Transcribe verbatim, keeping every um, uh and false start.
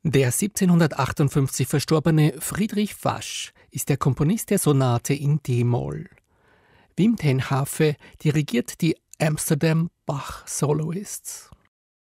Der siebzehnhundertachtundfünfzig verstorbene Friedrich Fasch ist der Komponist der Sonate in D-Moll. Wim ten Hafe dirigiert die Amsterdam Bach Soloists.